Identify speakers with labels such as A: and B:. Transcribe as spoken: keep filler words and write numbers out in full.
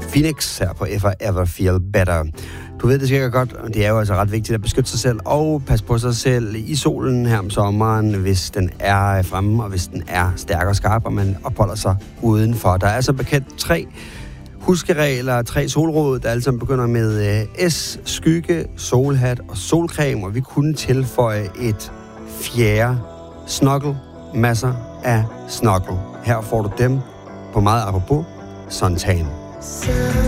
A: Phoenix her på If I Ever Feel Better. Du ved det sikkert godt, og det er jo altså ret vigtigt at beskytte sig selv og passe på sig selv i solen her om sommeren, hvis den er fremme, og hvis den er stærk og skarp, og man opholder sig udenfor. Der er så bekendt tre huskeregler, tre solråd, der alle sammen begynder med øh, S, skygge, solhat og solcreme, og vi kunne tilføje et fjerde, snokkel, masser af snokkel. Her får du dem på meget apropos, suntan.
B: Suntan.